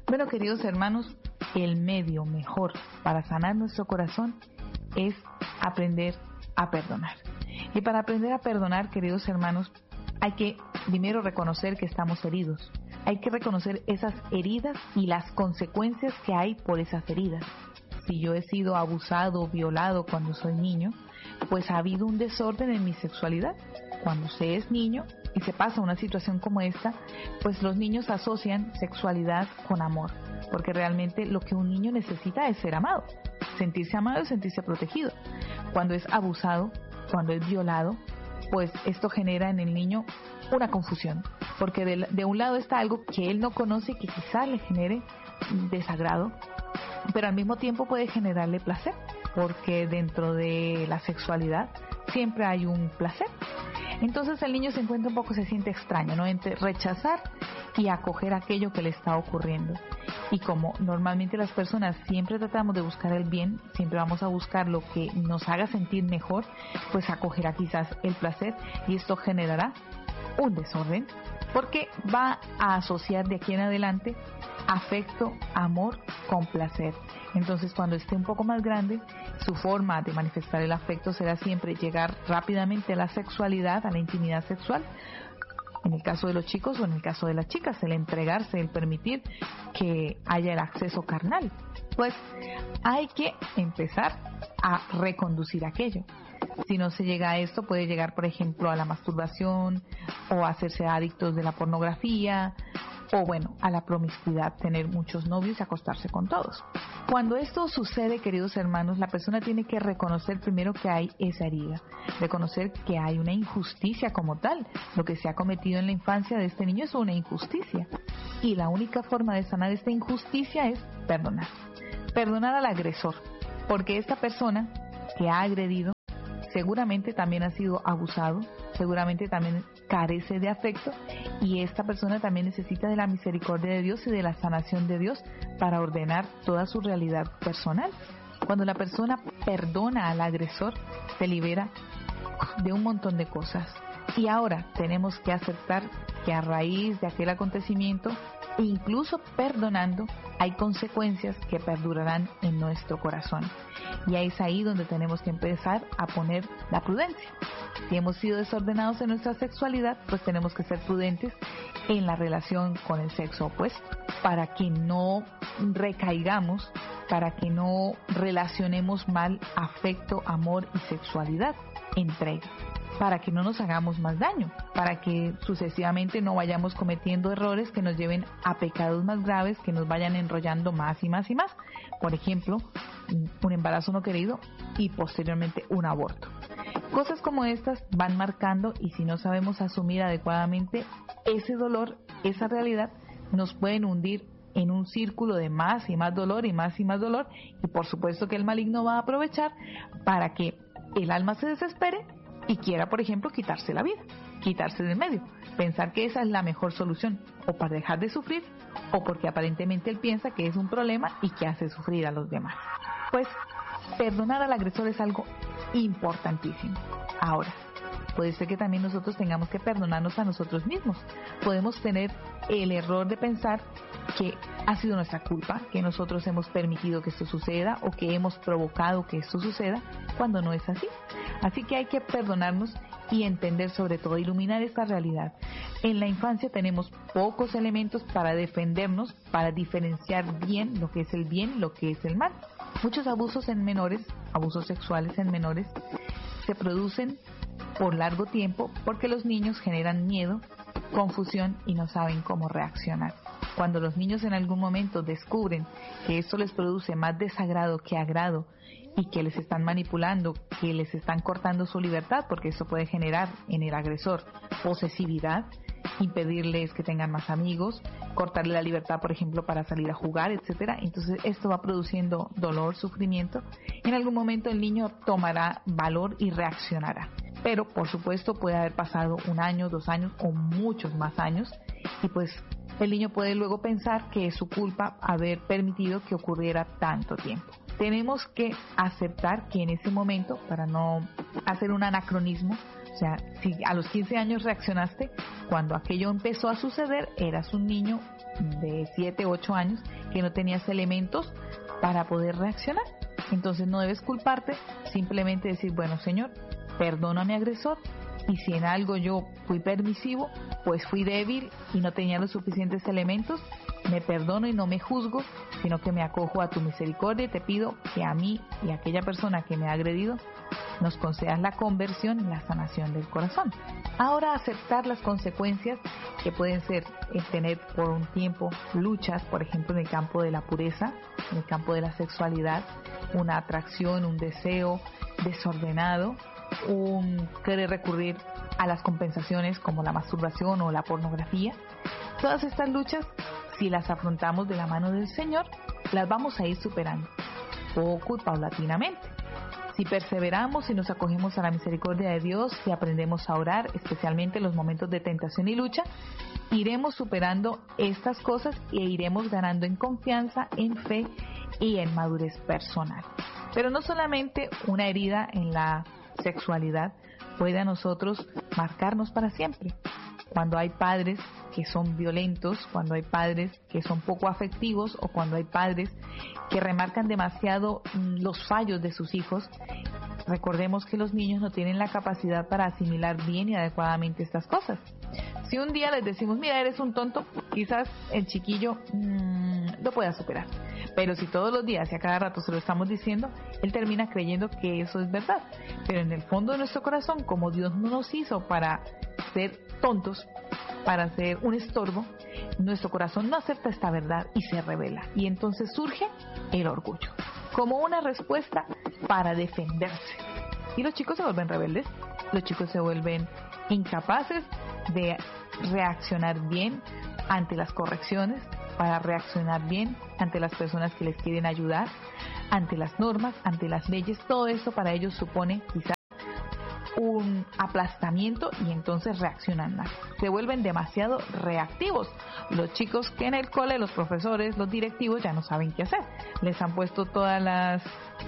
Bueno, queridos hermanos, el medio mejor para sanar nuestro corazón es aprender a perdonar. Y para aprender a perdonar, queridos hermanos, hay que primero reconocer que estamos heridos. Hay que reconocer esas heridas y las consecuencias que hay por esas heridas. Si yo he sido abusado o violado cuando soy niño, pues ha habido un desorden en mi sexualidad. Cuando se es niño y se pasa una situación como esta, pues los niños asocian sexualidad con amor, porque realmente lo que un niño necesita es ser amado y sentirse protegido. Cuando es abusado, cuando es violado, pues esto genera en el niño una confusión, porque de un lado está algo que él no conoce y que quizás le genere desagrado, pero al mismo tiempo puede generarle placer, porque dentro de la sexualidad siempre hay un placer. Entonces el niño se siente extraño, ¿no? Entre rechazar y acoger aquello que le está ocurriendo. Y como normalmente las personas siempre tratamos de buscar el bien, siempre vamos a buscar lo que nos haga sentir mejor, pues acogerá quizás el placer y esto generará un desorden, porque va a asociar de aquí en adelante afecto, amor con placer. Entonces cuando esté un poco más grande, su forma de manifestar el afecto será siempre llegar rápidamente a la sexualidad, a la intimidad sexual, en el caso de los chicos o en el caso de las chicas, el entregarse, el permitir que haya el acceso carnal. Pues hay que empezar a reconducir aquello. Si no se llega a esto, puede llegar, por ejemplo, a la masturbación o a hacerse adictos de la pornografía o, bueno, a la promiscuidad, tener muchos novios y acostarse con todos. Cuando esto sucede, queridos hermanos, la persona tiene que reconocer primero que hay esa herida, reconocer que hay una injusticia como tal. Lo que se ha cometido en la infancia de este niño es una injusticia. Y la única forma de sanar esta injusticia es perdonar. Perdonar al agresor, porque esta persona que ha agredido seguramente también ha sido abusado, seguramente también carece de afecto y esta persona también necesita de la misericordia de Dios y de la sanación de Dios para ordenar toda su realidad personal. Cuando la persona perdona al agresor, se libera de un montón de cosas. Y ahora tenemos que aceptar que a raíz de aquel acontecimiento, incluso perdonando, hay consecuencias que perdurarán en nuestro corazón. Y es ahí donde tenemos que empezar a poner la prudencia. Si hemos sido desordenados en nuestra sexualidad, pues tenemos que ser prudentes en la relación con el sexo opuesto, para que no recaigamos, para que no relacionemos mal afecto, amor y sexualidad, entrega, para que no nos hagamos más daño, para que sucesivamente no vayamos cometiendo errores que nos lleven a pecados más graves, que nos vayan enrollando más y más y más. Por ejemplo, un embarazo no querido y posteriormente un aborto. Cosas como estas van marcando y si no sabemos asumir adecuadamente ese dolor, esa realidad, nos pueden hundir en un círculo de más y más dolor y más dolor, y por supuesto que el maligno va a aprovechar para que el alma se desespere y quiera, por ejemplo, quitarse la vida, quitarse del medio, pensar que esa es la mejor solución, o para dejar de sufrir, o porque aparentemente él piensa que es un problema y que hace sufrir a los demás. Pues perdonar al agresor es algo importantísimo. Ahora, puede ser que también nosotros tengamos que perdonarnos a nosotros mismos. Podemos tener el error de pensar que ha sido nuestra culpa, que nosotros hemos permitido que esto suceda o que hemos provocado que esto suceda, cuando no es así. Así que hay que perdonarnos y entender, sobre todo, iluminar esta realidad. En la infancia tenemos pocos elementos para defendernos, para diferenciar bien lo que es el bien y lo que es el mal. Muchos abusos en menores, abusos sexuales en menores, se producen por largo tiempo porque los niños generan miedo, confusión y no saben cómo reaccionar. Cuando los niños en algún momento descubren que esto les produce más desagrado que agrado y que les están manipulando, que les están cortando su libertad, porque eso puede generar en el agresor posesividad, impedirles que tengan más amigos, cortarle la libertad, por ejemplo, para salir a jugar, etcétera. Entonces esto va produciendo dolor, sufrimiento. En algún momento el niño tomará valor y reaccionará. Pero por supuesto puede haber pasado 1 año, 2 años o muchos más años y pues el niño puede luego pensar que es su culpa haber permitido que ocurriera tanto tiempo. Tenemos que aceptar que en ese momento, para no hacer un anacronismo, O sea, si a los 15 años reaccionaste, cuando aquello empezó a suceder, eras un niño de 7, 8 años que no tenías elementos para poder reaccionar. Entonces no debes culparte, simplemente decir, bueno, Señor, perdono a mi agresor, y si en algo yo fui permisivo, pues fui débil y no tenía los suficientes elementos, me perdono y no me juzgo, sino que me acojo a tu misericordia y te pido que a mí y a aquella persona que me ha agredido nos concedas la conversión y la sanación del corazón. Ahora, aceptar las consecuencias que pueden ser tener por un tiempo luchas, por ejemplo, en el campo de la pureza, en el campo de la sexualidad, una atracción, un deseo desordenado, un querer recurrir a las compensaciones como la masturbación o la pornografía. Todas estas luchas, si las afrontamos de la mano del Señor, las vamos a ir superando poco y paulatinamente. Si perseveramos y nos acogemos a la misericordia de Dios y aprendemos a orar, especialmente en los momentos de tentación y lucha, iremos superando estas cosas e iremos ganando en confianza, en fe y en madurez personal. Pero no solamente una herida en la sexualidad puede a nosotros marcarnos para siempre. Cuando hay padres que son violentos, cuando hay padres que son poco afectivos o cuando hay padres que remarcan demasiado los fallos de sus hijos, recordemos que los niños no tienen la capacidad para asimilar bien y adecuadamente estas cosas. Si un día les decimos, mira, eres un tonto, quizás el chiquillo lo pueda superar. Pero si todos los días y a cada rato se lo estamos diciendo, él termina creyendo que eso es verdad. Pero en el fondo de nuestro corazón, como Dios no nos hizo para ser tontos, para ser un estorbo, nuestro corazón no acepta esta verdad y se rebela. Y entonces surge el orgullo, como una respuesta para defenderse. Y los chicos se vuelven rebeldes, los chicos se vuelven incapaces de reaccionar bien ante las correcciones, para reaccionar bien ante las personas que les quieren ayudar, ante las normas, ante las leyes. Todo eso para ellos supone quizás un aplastamiento y entonces reaccionan mal. Se vuelven demasiado reactivos. Los chicos que en el cole, los profesores, los directivos ya no saben qué hacer. Les han puesto todas las,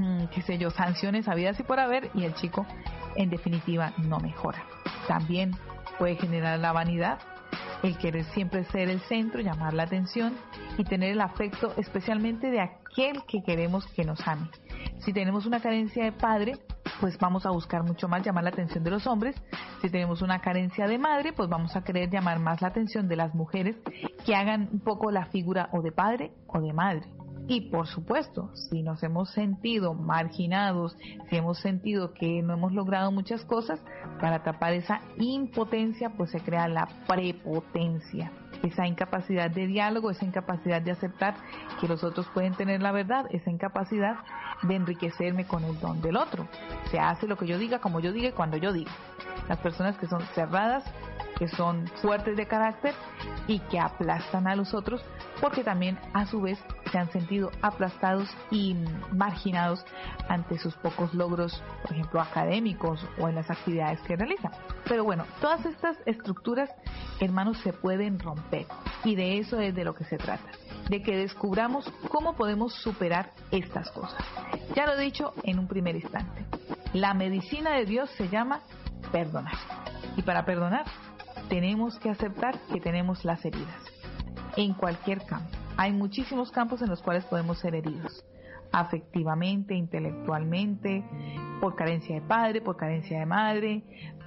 sanciones habidas y por haber y el chico en definitiva no mejora. También puede generar la vanidad, el querer siempre ser el centro, llamar la atención y tener el afecto especialmente de aquel que queremos que nos ame. Si tenemos una carencia de padre, pues vamos a buscar mucho más llamar la atención de los hombres. Si tenemos una carencia de madre, pues vamos a querer llamar más la atención de las mujeres que hagan un poco la figura o de padre o de madre. Y por supuesto, si nos hemos sentido marginados, si hemos sentido que no hemos logrado muchas cosas, para tapar esa impotencia, pues se crea la prepotencia. Esa incapacidad de diálogo, esa incapacidad de aceptar que los otros pueden tener la verdad, esa incapacidad de enriquecerme con el don del otro. Se hace lo que yo diga, como yo diga y cuando yo diga. Las personas que son cerradas, que son fuertes de carácter y que aplastan a los otros porque también a su vez se han sentido aplastados y marginados ante sus pocos logros, por ejemplo académicos o en las actividades que realizan. Pero bueno, todas estas estructuras, hermanos, se pueden romper y de eso es de lo que se trata, de que descubramos cómo podemos superar estas cosas. Ya lo he dicho en un primer instante, la medicina de Dios se llama perdonar, y para perdonar tenemos que aceptar que tenemos las heridas. En cualquier campo. Hay muchísimos campos en los cuales podemos ser heridos. Afectivamente, intelectualmente, por carencia de padre, por carencia de madre,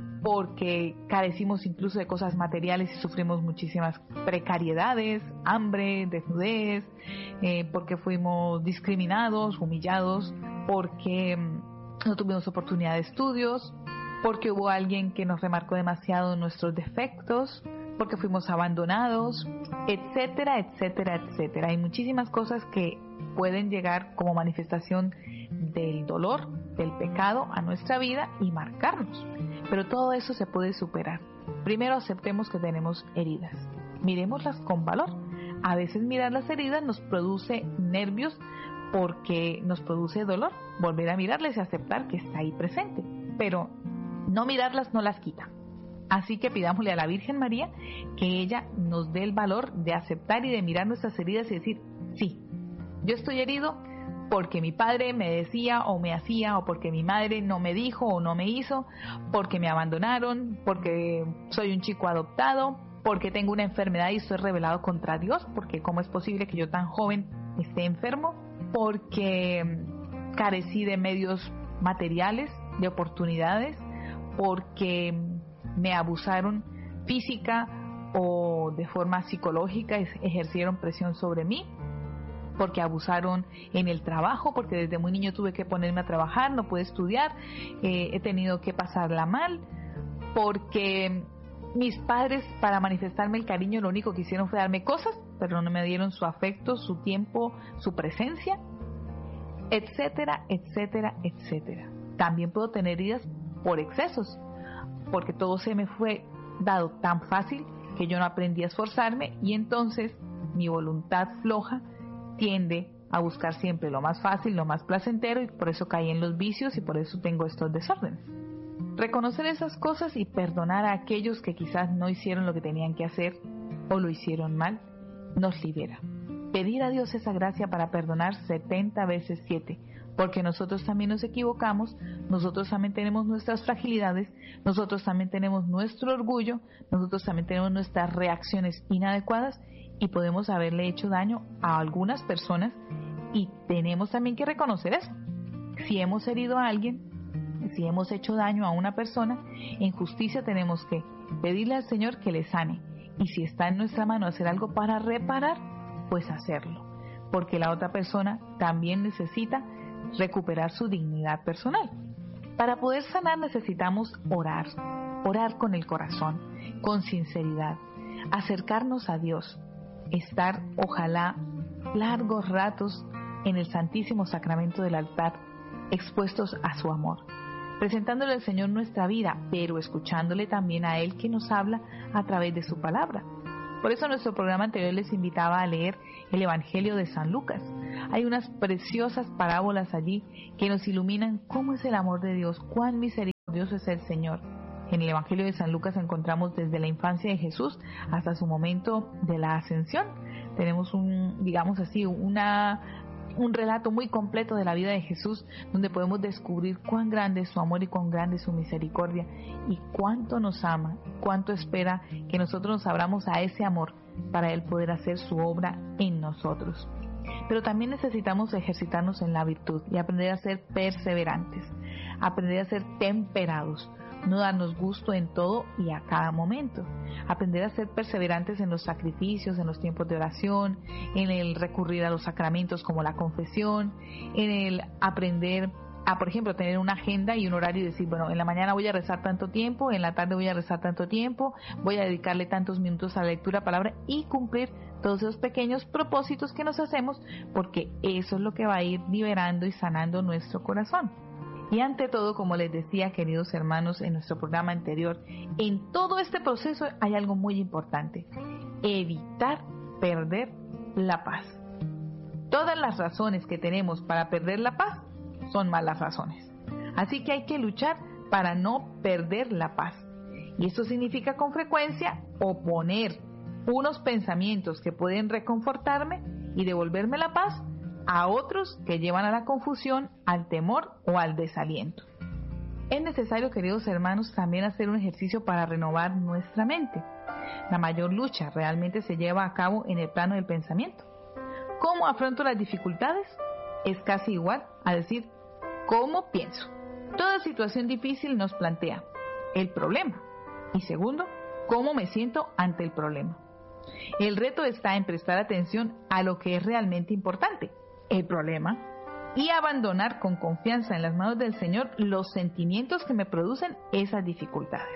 porque carecimos incluso de cosas materiales y sufrimos muchísimas precariedades, hambre, desnudez, porque fuimos discriminados, humillados, porque no tuvimos oportunidad de estudios, porque hubo alguien que nos remarcó demasiado nuestros defectos, porque fuimos abandonados, etcétera, etcétera, etcétera. Hay muchísimas cosas que pueden llegar como manifestación del dolor, del pecado a nuestra vida y marcarnos. Pero todo eso se puede superar. Primero aceptemos que tenemos heridas. Miremoslas con valor. A veces mirar las heridas nos produce nervios porque nos produce dolor. Volver a mirarlas y aceptar que está ahí presente. Pero no mirarlas no las quita. Así que pidámosle a la Virgen María que ella nos dé el valor de aceptar y de mirar nuestras heridas y decir, sí, yo estoy herido, porque mi padre me decía o me hacía, o porque mi madre no me dijo o no me hizo, porque me abandonaron, porque soy un chico adoptado, porque tengo una enfermedad y estoy rebelado contra Dios, porque cómo es posible que yo tan joven esté enfermo, porque carecí de medios materiales, de oportunidades, porque me abusaron física o de forma psicológica, ejercieron presión sobre mí, porque abusaron en el trabajo, porque desde muy niño tuve que ponerme a trabajar, no pude estudiar, he tenido que pasarla mal, porque mis padres, para manifestarme el cariño, lo único que hicieron fue darme cosas, pero no me dieron su afecto, su tiempo, su presencia, etcétera, etcétera, etcétera. También puedo tener heridas por excesos, porque todo se me fue dado tan fácil que yo no aprendí a esforzarme, y entonces mi voluntad floja tiende a buscar siempre lo más fácil, lo más placentero, y por eso caí en los vicios y por eso tengo estos desórdenes. Reconocer esas cosas y perdonar a aquellos que quizás no hicieron lo que tenían que hacer o lo hicieron mal, nos libera. Pedir a Dios esa gracia para perdonar 70 veces 7, porque nosotros también nos equivocamos, nosotros también tenemos nuestras fragilidades, nosotros también tenemos nuestro orgullo, nosotros también tenemos nuestras reacciones inadecuadas, y podemos haberle hecho daño a algunas personas, y tenemos también que reconocer eso. Si hemos herido a alguien, si hemos hecho daño a una persona, en justicia tenemos que pedirle al Señor que le sane, y si está en nuestra mano hacer algo para reparar, pues hacerlo, porque la otra persona también necesita recuperar su dignidad personal. Para poder sanar necesitamos orar con el corazón, con sinceridad, acercarnos a Dios, estar ojalá largos ratos en el Santísimo Sacramento del altar, expuestos a su amor, presentándole al Señor nuestra vida, pero escuchándole también a Él, que nos habla a través de su palabra. Por eso en nuestro programa anterior les invitaba a leer el Evangelio de San Lucas. Hay unas preciosas parábolas allí que nos iluminan cómo es el amor de Dios, cuán misericordioso es el Señor. En el Evangelio de San Lucas encontramos desde la infancia de Jesús hasta su momento de la ascensión. Tenemos un relato muy completo de la vida de Jesús, donde podemos descubrir cuán grande es su amor y cuán grande es su misericordia, y cuánto nos ama, cuánto espera que nosotros nos abramos a ese amor para Él poder hacer su obra en nosotros. Pero también necesitamos ejercitarnos en la virtud y aprender a ser perseverantes, aprender a ser temperados, no darnos gusto en todo y a cada momento, aprender a ser perseverantes en los sacrificios, en los tiempos de oración, en el recurrir a los sacramentos como la confesión, en el aprender a, por ejemplo, tener una agenda y un horario y decir, bueno, en la mañana voy a rezar tanto tiempo, en la tarde voy a rezar tanto tiempo, voy a dedicarle tantos minutos a la lectura, palabra, y cumplir todos esos pequeños propósitos que nos hacemos, porque eso es lo que va a ir liberando y sanando nuestro corazón. Y ante todo, como les decía, queridos hermanos, en nuestro programa anterior, en todo este proceso hay algo muy importante: evitar perder la paz. Todas las razones que tenemos para perder la paz son malas razones. Así que hay que luchar para no perder la paz. Y eso significa con frecuencia oponer unos pensamientos que pueden reconfortarme y devolverme la paz a otros que llevan a la confusión, al temor o al desaliento. Es necesario, queridos hermanos, también hacer un ejercicio para renovar nuestra mente. La mayor lucha realmente se lleva a cabo en el plano del pensamiento. ¿Cómo afronto las dificultades? Es casi igual a decir ¿cómo pienso? Toda situación difícil nos plantea el problema y segundo, ¿cómo me siento ante el problema? El reto está en prestar atención a lo que es realmente importante, el problema, y abandonar con confianza en las manos del Señor los sentimientos que me producen esas dificultades.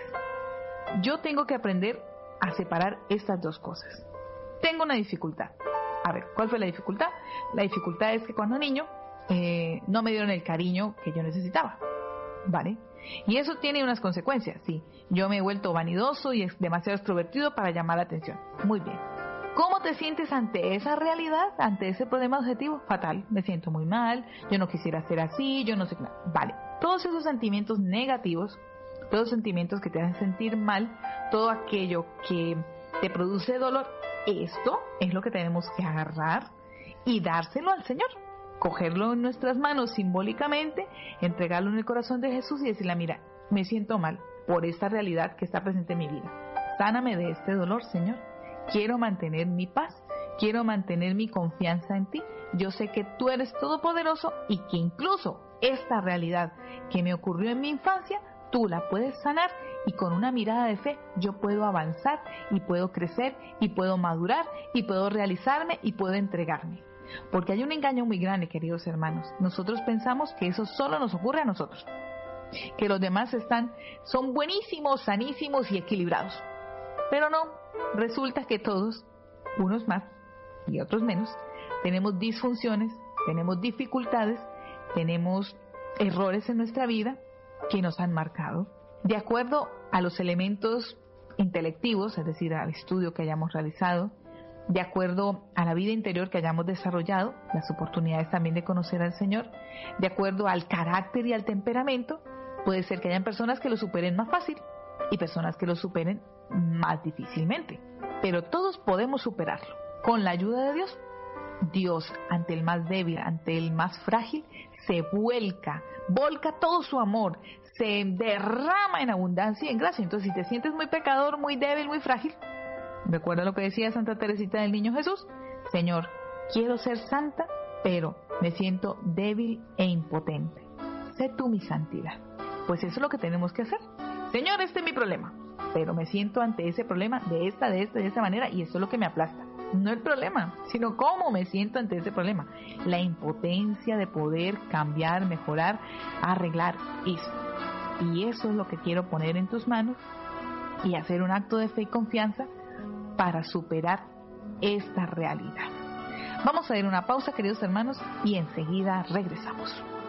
Yo tengo que aprender a separar estas dos cosas. Tengo una dificultad. A ver, ¿cuál fue la dificultad? La dificultad es que cuando niño no me dieron el cariño que yo necesitaba, ¿vale? Y eso tiene unas consecuencias, sí. Yo me he vuelto vanidoso y demasiado extrovertido para llamar la atención. Muy bien. ¿Cómo te sientes ante esa realidad, ante ese problema objetivo? Fatal, me siento muy mal, yo no quisiera ser así, yo no sé qué. Vale, todos esos sentimientos negativos, todos los sentimientos que te hacen sentir mal, todo aquello que te produce dolor, esto es lo que tenemos que agarrar y dárselo al Señor. cogerlo en nuestras manos simbólicamente, entregarlo en el corazón de Jesús y decirle, mira, me siento mal por esta realidad que está presente en mi vida. Sáname de este dolor, Señor. Quiero mantener mi paz, quiero mantener mi confianza en ti. Yo sé que tú eres todopoderoso y que incluso esta realidad que me ocurrió en mi infancia, tú la puedes sanar, y con una mirada de fe yo puedo avanzar y puedo crecer y puedo madurar y puedo realizarme y puedo entregarme. Porque hay un engaño muy grande, queridos hermanos. Nosotros pensamos que eso solo nos ocurre a nosotros, que los demás son buenísimos, sanísimos y equilibrados. Pero no, resulta que todos, unos más y otros menos, tenemos disfunciones, tenemos dificultades, tenemos errores en nuestra vida que nos han marcado. De acuerdo a los elementos intelectivos, es decir, al estudio que hayamos realizado, de acuerdo a la vida interior que hayamos desarrollado, las oportunidades también de conocer al Señor, de acuerdo al carácter y al temperamento, puede ser que hayan personas que lo superen más fácil y personas que lo superen más difícilmente. Pero todos podemos superarlo con la ayuda de Dios. Dios, ante el más débil, ante el más frágil, se volca todo su amor, se derrama en abundancia y en gracia. Entonces, si te sientes muy pecador, muy débil, muy frágil, recuerda lo que decía Santa Teresita del Niño Jesús: Señor, quiero ser santa, pero me siento débil e impotente. Sé tú mi santidad. Pues eso es lo que tenemos que hacer. Señor, este es mi problema, pero me siento ante ese problema de esta manera, y eso es lo que me aplasta. No el problema, sino cómo me siento ante ese problema. La impotencia de poder cambiar, mejorar, arreglar eso. Y eso es lo que quiero poner en tus manos y hacer un acto de fe y confianza para superar esta realidad. Vamos a ir a una pausa, queridos hermanos, y enseguida regresamos.